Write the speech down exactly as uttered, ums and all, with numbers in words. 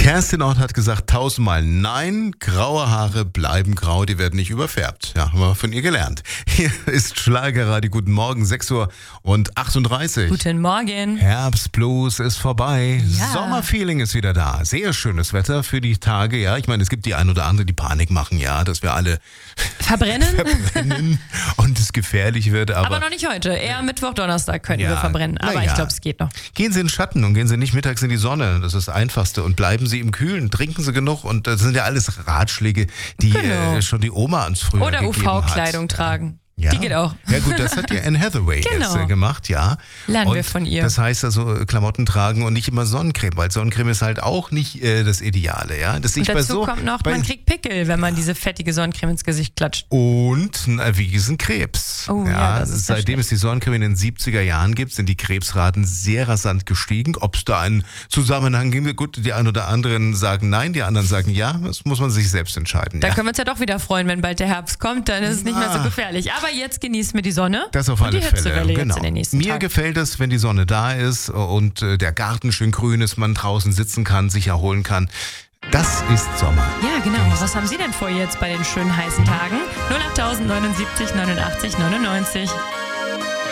Kerstin Ott hat gesagt tausendmal nein, graue Haare bleiben grau, die werden nicht überfärbt. Ja, haben wir von ihr gelernt. Hier ist Schlagerradio, guten Morgen, sechs Uhr achtunddreißig. Guten Morgen. Herbstblues ist vorbei, Ja. Sommerfeeling ist wieder da. Sehr schönes Wetter für die Tage, ja. Ich meine, es gibt die ein oder andere, die Panik machen, ja, dass wir alle Verbrennen? verbrennen und es gefährlich wird. Aber, Aber noch nicht heute. Eher Mittwoch, Donnerstag könnten Ja, wir verbrennen. Aber na ich ja. glaube, es geht noch. Gehen Sie in den Schatten und gehen Sie nicht mittags in die Sonne. Das ist das Einfachste. Und bleiben Sie im Kühlen. Trinken Sie genug. Und das sind ja alles Ratschläge, die Genau. äh, schon die Oma uns früher Oder gegeben hat. U V-Kleidung tragen. Ja. Die geht auch. Ja gut, das hat ja Anne Hathaway Genau. jetzt äh, gemacht, ja. Lernen und wir von ihr. Das heißt also äh, Klamotten tragen und nicht immer Sonnencreme, weil Sonnencreme ist halt auch nicht äh, das Ideale, ja. Das sehe Und ich bei dazu so, kommt noch, bei, man kriegt Pickel, wenn man diese fettige Sonnencreme ins Gesicht klatscht. und einen erwiesenen Krebs. Oh ja, das ist ja seitdem es die Sonnencreme in den siebziger Jahren gibt, sind die Krebsraten sehr rasant gestiegen. Ob es da einen Zusammenhang gibt, gut, die einen oder anderen sagen nein, die anderen sagen ja, das muss man sich selbst entscheiden. Da Ja. können wir uns ja doch wieder freuen, wenn bald der Herbst kommt, dann ist es nicht mehr so Ah. gefährlich. Aber jetzt genießen wir die Sonne. Das auf und alle die Fälle, Hitzewelle genau. jetzt in den nächsten Mir Tagen. gefällt es, wenn die Sonne da ist und äh, der Garten schön grün ist, man draußen sitzen kann, sich erholen kann. Das ist Sommer. Ja, genau. Was haben Sie denn vor jetzt bei den schönen heißen Tagen? null acht neunundsiebzig neunundachtzig neunundneunzig.